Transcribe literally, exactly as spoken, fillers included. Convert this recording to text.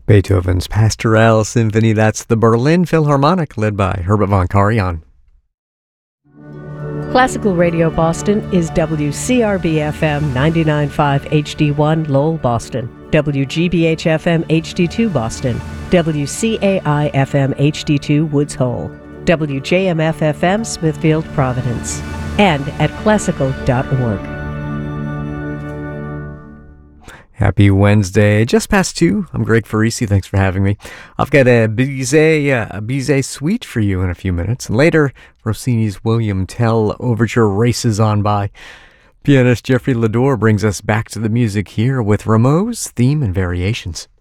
Beethoven's Pastoral Symphony, that's the Berlin Philharmonic, led by Herbert von Karajan. Classical Radio Boston is W C R B F M ninety-nine point five H D one Lowell, Boston, W G B H F M H D two Boston, W C A I F M H D two Woods Hole, W J M F F M Smithfield, Providence, and at classical dot org. Happy Wednesday, just past two. I'm Greg Farisi. Thanks for having me. I've got a Bizet, uh, a Bizet suite for you in a few minutes. And later, Rossini's William Tell Overture races on by. Pianist Jeffrey Lador brings us back to the music here with Rameau's Theme and Variations.